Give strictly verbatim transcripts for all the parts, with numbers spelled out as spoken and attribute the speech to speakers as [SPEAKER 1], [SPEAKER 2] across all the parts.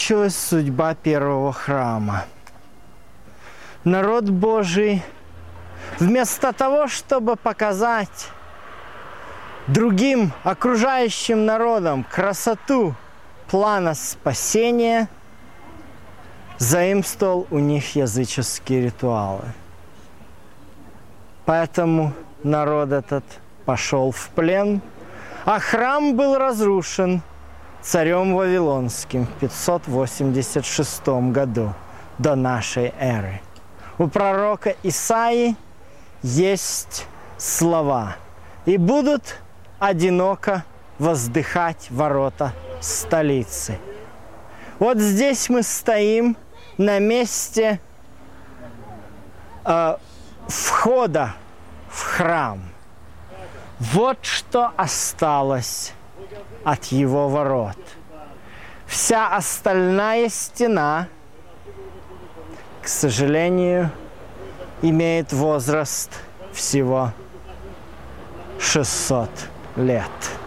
[SPEAKER 1] закончилась судьба первого храма. Народ Божий, вместо того, чтобы показать другим окружающим народам красоту плана спасения, заимствовал у них языческие ритуалы. Поэтому народ этот пошел в плен, а храм был разрушен царем Вавилонским в пятьсот восемьдесят шестом году до нашей эры. У пророка Исаии есть слова: «И будут одиноко воздыхать ворота столицы». Вот здесь мы стоим на месте э, входа в храм. Вот что осталось от его ворот. Вся остальная стена, к сожалению, имеет возраст всего шестьсот лет.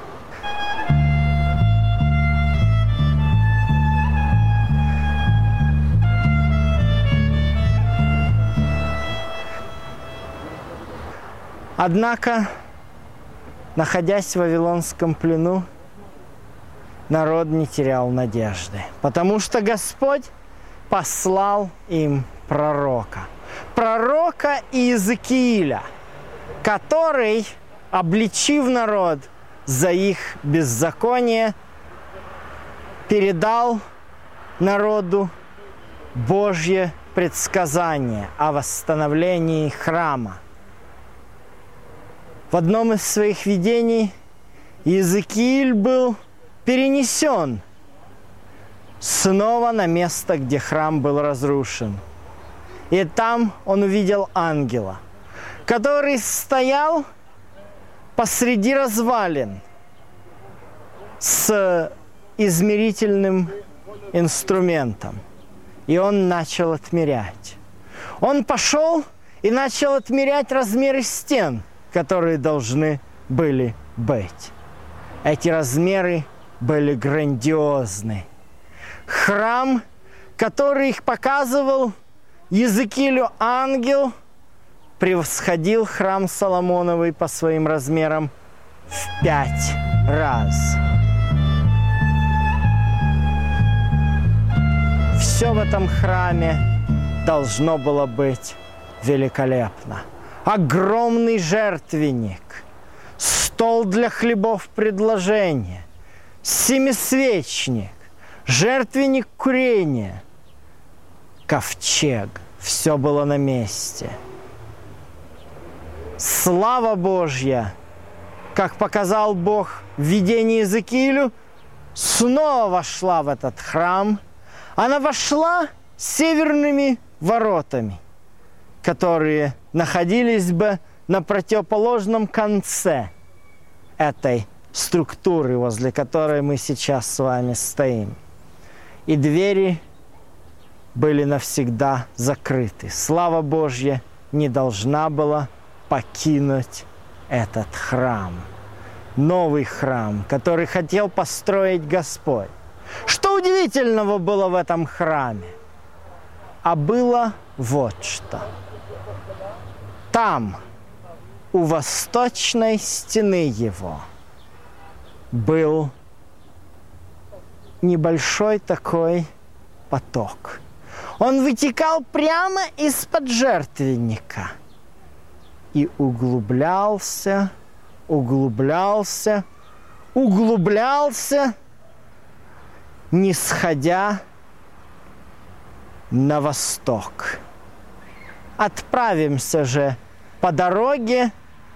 [SPEAKER 1] Однако, находясь в Вавилонском плену, народ не терял надежды, потому что Господь послал им пророка. Пророка Иезекииля, который, обличив народ за их беззаконие, передал народу Божье предсказание о восстановлении храма. В одном из своих видений Иезекииль был перенесен снова на место, где храм был разрушен. И там он увидел ангела, который стоял посреди развалин с измерительным инструментом. И он начал отмерять. Он пошел и начал отмерять размеры стен, которые должны были быть. Эти размеры были грандиозны. Храм, который их показывал Иезекиилю ангел, превосходил храм Соломоновый по своим размерам в пять раз. Все в этом храме должно было быть великолепно. Огромный жертвенник, стол для хлебов предложения, семисвечник, жертвенник курения, ковчег. Все было на месте. Слава Божья, как показал Бог в видении Иезекиилю, снова вошла в этот храм. Она вошла северными воротами, которые находились бы на противоположном конце этой структуры, возле которой мы сейчас с вами стоим. И двери были навсегда закрыты. Слава Божья не должна была покинуть этот храм. Новый храм, который хотел построить Господь. Что удивительного было в этом храме? А было вот что. Там, у восточной стены его, был небольшой такой поток. Он вытекал прямо из-под жертвенника и углублялся, углублялся, углублялся, не сходя на восток. Отправимся же по дороге,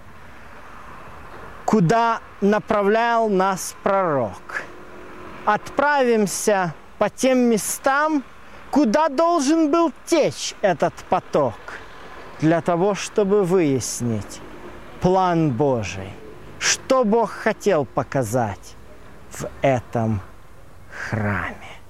[SPEAKER 1] куда направлял нас пророк. Отправимся по тем местам, куда должен был течь этот поток, для того, чтобы выяснить план Божий, что Бог хотел показать в этом храме.